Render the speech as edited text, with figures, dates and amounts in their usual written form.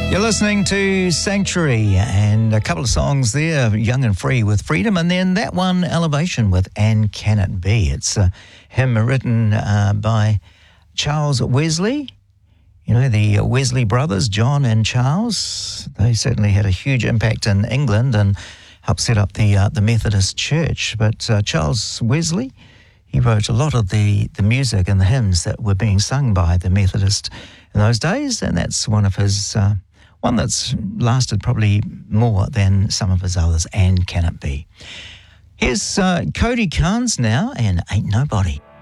You're listening to Sanctuary, and a couple of songs there, Young and Free with Freedom, and then that one, Elevation with And Can It Be? It's a hymn written by Charles Wesley. You know, the Wesley brothers, John and Charles. They certainly had a huge impact in England and helped set up the Methodist Church. But Charles Wesley, he wrote a lot of the music and the hymns that were being sung by the Methodist in those days, and that's one of his... one that's lasted probably more than some of his others, And Can It Be? Here's Cody Carnes now, and Ain't Nobody.